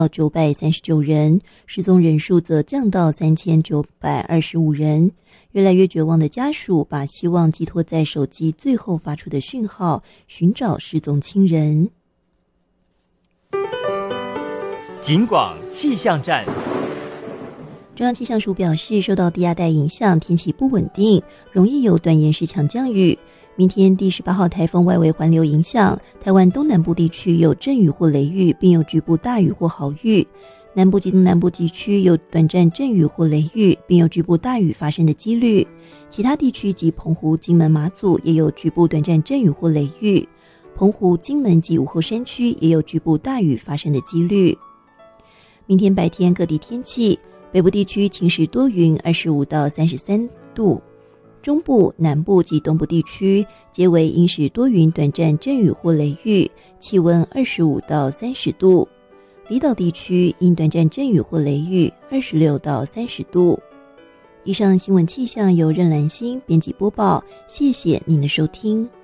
939人，失踪人数则降到3925人。越来越绝望的家属把希望寄托在手机最后发出的讯号，寻找失踪亲人。 警广气象站。 中央气象署表示，受到低压带影响，天气不稳定，容易有短延时强降雨。明天第18号台风外围环流影响，台湾东南部地区有阵雨或雷雨，并有局部大雨或豪雨。南部及东南部地区有短暂阵雨或雷雨，并有局部大雨发生的几率。其他地区及澎湖、金门、马祖也有局部短暂阵雨或雷雨。澎湖、金门及午后山区也有局部大雨发生的几率。明天白天各地天气，北部地区晴时多云，25到33度。中部、南部及东部地区皆为阴时多云，短暂阵雨或雷雨，气温25到30度。离岛地区因短暂阵雨或雷雨，26到30度。以上新闻气象由任兰心编辑播报，谢谢您的收听。